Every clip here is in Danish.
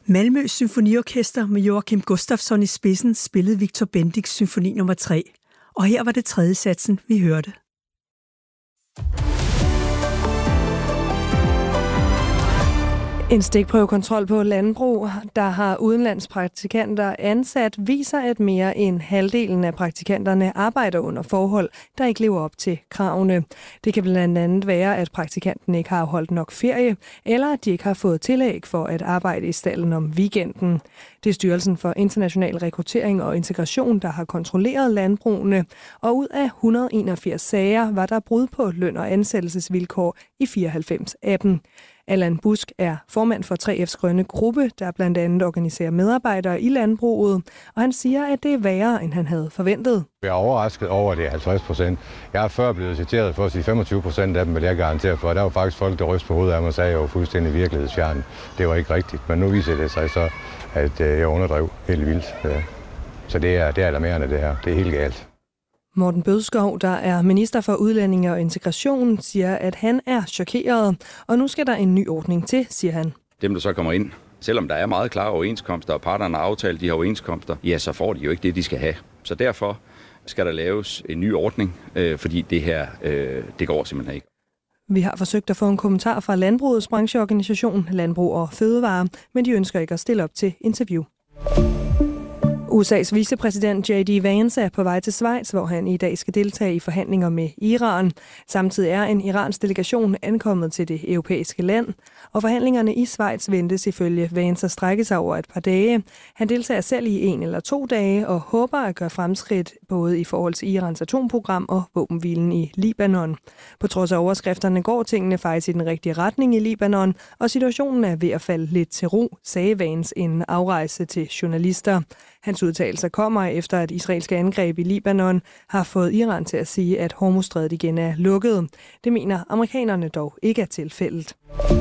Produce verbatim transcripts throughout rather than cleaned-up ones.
Malmø Symfoniorkester med Joachim Gustafsson i spidsen spillede Victor Bendix symfoni nummer tre, og her var det tredje satsen, vi hørte. En stikprøvekontrol på landbrug, der har udenlandspraktikanter ansat, viser, at mere end halvdelen af praktikanterne arbejder under forhold, der ikke lever op til kravene. Det kan blandt andet være, at praktikanten ikke har holdt nok ferie, eller at de ikke har fået tillæg for at arbejde i stalden om weekenden. Det er Styrelsen for International Rekruttering og Integration, der har kontrolleret landbrugene, og ud af et hundrede og enogfirs sager var der brud på løn- og ansættelsesvilkår i fireoghalvfems af dem. Allan Busk er formand for tre F's grønne gruppe, der blandt andet organiserer medarbejdere i landbruget, og han siger, at det er værre, end han havde forventet. Jeg er overrasket over, at det er halvtreds procent. Jeg er før blevet citeret for at sige femogtyve procent af dem, vil jeg garantere for. Der var faktisk folk, der rystede på hovedet af mig og sagde, at jeg var fuldstændig virkelighedsfjern. Det var ikke rigtigt, men nu viser det sig så, at jeg underdrev helt vildt. Så det er, det er alarmerende, det her. Det er helt galt. Morten Bødskov, der er minister for udlændinge og integration, siger, at han er chokeret, og nu skal der en ny ordning til, siger han. Dem, der så kommer ind, selvom der er meget klare overenskomster, og parterne har aftalt de her overenskomster, ja, så får de jo ikke det, de skal have. Så derfor skal der laves en ny ordning, øh, fordi det her, øh, det går simpelthen ikke. Vi har forsøgt at få en kommentar fra landbrugets brancheorganisation, Landbrug og Fødevare, men de ønsker ikke at stille op til interview. U S A's vicepræsident J D Vance er på vej til Schweiz, hvor han i dag skal deltage i forhandlinger med Iran. Samtidig er en iransk delegation ankommet til det europæiske land, og forhandlingerne i Schweiz ventes ifølge Vance at strække sig over et par dage. Han deltager selv i en eller to dage og håber at gøre fremskridt både i forhold til Irans atomprogram og våbenhvilen i Libanon. På trods af overskrifterne går tingene faktisk i den rigtige retning i Libanon, og situationen er ved at falde lidt til ro, sagde Vance inden afrejse til journalister. Hans udtalelser kommer efter, at israelske angreb i Libanon har fået Iran til at sige, at Hormuzstrædet igen er lukket. Det mener amerikanerne dog ikke er tilfældet.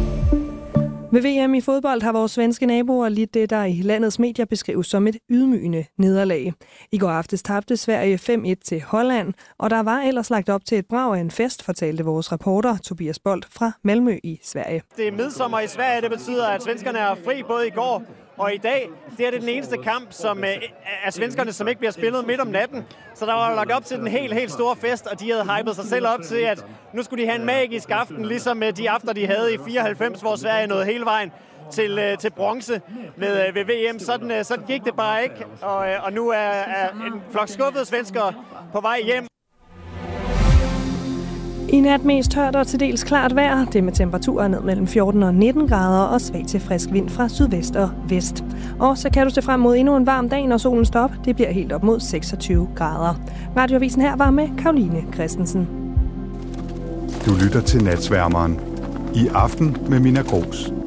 Ved V M i fodbold har vores svenske naboer lidt det, der i landets medier beskrives som et ydmygende nederlag. I går aftes tabte Sverige fem et til Holland, og der var ellers lagt op til et brag af en fest, fortalte vores reporter Tobias Bolt fra Malmø i Sverige. Det er midsommer i Sverige, det betyder, at svenskerne er fri både i går og i dag. Det er det den eneste kamp som af svenskerne, som ikke bliver spillet midt om natten. Så der var lagt op til den helt, helt store fest, og de havde hypet sig selv op til, at nu skulle de have en magisk aften, ligesom de aftener, de havde i fireoghalvfems, hvor Sverige nåede hele vejen til, til bronze ved, ved V M. Sådan, sådan gik det bare ikke, og, og nu er, er en flok skuffede svenskere på vej hjem. I nat mest tørt og til dels klart vejr. Det med temperaturer ned mellem fjorten og nitten grader og svag til frisk vind fra sydvest og vest. Og så kan du se frem mod endnu en varm dag, når solen står op. Det bliver helt op mod seksogtyve grader. Radioavisen her var med Karoline Christensen. Du lytter til Natsværmeren. I aften med Mina Gros.